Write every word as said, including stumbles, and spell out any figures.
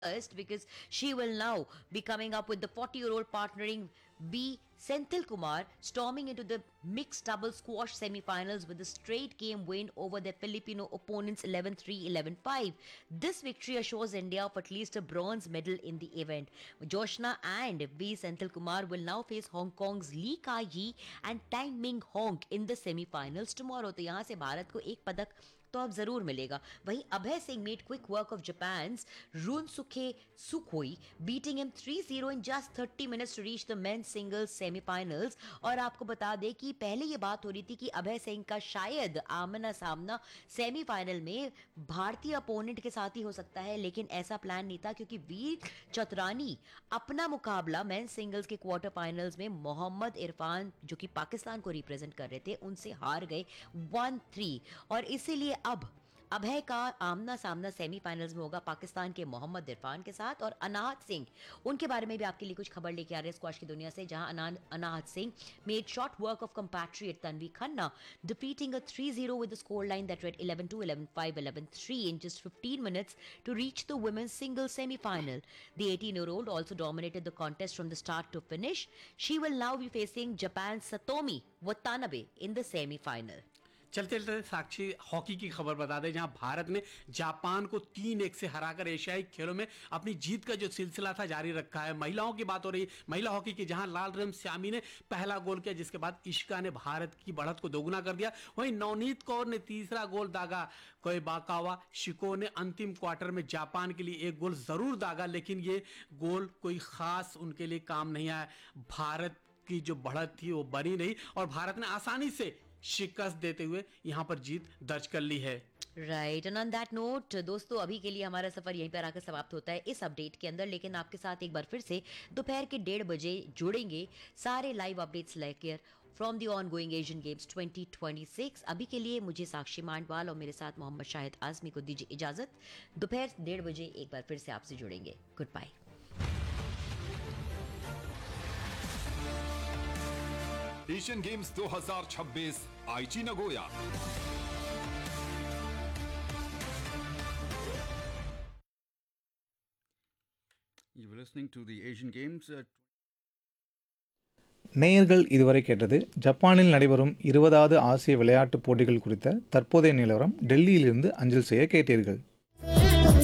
first because she will now be coming up with the forty year old partnering B. Senthil Kumar storming into the mixed double squash semi-finals with a straight game win over their Filipino opponents eleven three, eleven five. This victory assures India of at least a bronze medal in the event. Joshna and B. Senthil Kumar will now face Hong Kong's Lee Kai-yi and Tang Ming Hong in the semi-finals tomorrow. तो यहाँ से भारत को एक पदक तो अब जरूर मिलेगा. वहीं Abhay Singh made quick work of Japan's रुनसुखे Sukhoi beating him three zero in just thirty minutes to reach the men's singles semifinals. और आपको बता दें कि पहले ये बात हो रही थी कि अभय सिंह का शायद आमना सामना सेमीफाइनल में भारतीय अपोनेंट के साथ ही हो सकता है, लेकिन ऐसा प्लान नहीं था क्योंकि वीर चतरानी अपना मुकाबला मेंस सिंगल्स के क्वार्टर फाइनल्स में मोहम्मद इरफान जो कि पाकिस्तान को रिप्रेजेंट कर रहे थे उनसे हार गए वन थ्री. और इसीलिए अब अभय का आमना सामना सेमीफाइनल्स में होगा पाकिस्तान के मोहम्मद इरफान के साथ. और अनाहत सिंह, उनके बारे में भी आपके लिए कुछ खबर लेके आ रहे हैं स्क्वाश की दुनिया से, जहां अना, अनाहत Singh made short work of compatriot Tanvi Khanna defeating a three zero with a scoreline that read eleven two, eleven five, eleven three in just fifteen minutes to reach the women's singles semi-final. The eighteen year old also dominated the contest from the start to finish. She will now be facing Japan's Satomi Watanabe in the semi-final. चलते चलते साक्षी hockey की खबर बता दें, जहां भारत ने Japan को तीन एक से हराकर एशियाई खेलों में अपनी जीत का जो सिलसिला था जारी रखा है. महिलाओं की बात हो रही, महिला हॉकी की, जहां लाल रेमस्यामी ने पहला गोल किया, जिसके बाद इशिका ने भारत की बढ़त को दोगुना कर दिया. वहीं नवनीत कौर ने तीसरा गोल दागा. कोईबाकावा शिको ने अंतिम क्वार्टर में जापान के लिए एक गोल जरूर दागा, लेकिन ये गोल कोई खास उनके लिए काम नहीं आया. भारत की जो बढ़त थी वो बनी नहीं और भारत ने आसानी से शिकस्त देते हुए यहां पर जीत दर्ज कर ली है. Right. And on that note दोस्तों, अभी के लिए हमारा सफर यहीं पर आकर समाप्त होता है इस अपडेट के अंदर, लेकिन आपके साथ एक बार फिर से दोपहर के डेढ़ बजे जुड़ेंगे सारे लाइव अपडेट्स लेकर from the on going Asian games twenty twenty six. अभी के लिए मुझे साक्षी मांडवाल और मेरे साथ मोहम्मद शाहिद आजमी को दीजिए इजाजत. दोपहर डेढ़ बजे एक बार फिर से आपसे जुड़ेंगे. Good bye. एशियन गेम्स दो हज़ार छब्बीस आईची Nagoya. You were listening to the Asian Games. Uh, நேயர்கள் இதுவரை கேட்டது ஜப்பானில் நடைபெறும் இருபதாவது ஆசிய விளையாட்டுப் போட்டிகள் குறித்த தற்போதைய நிலவரம் டெல்லியிலிருந்து அஞ்சல் செய்ய கேட்டீர்கள்.